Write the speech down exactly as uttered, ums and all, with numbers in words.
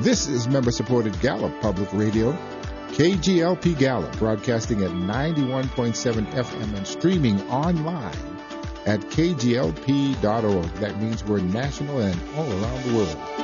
This is member-supported Gallup Public Radio, K G L P Gallup, broadcasting at ninety-one point seven F M and streaming online at K G L P dot org. That means we're national and all around the world.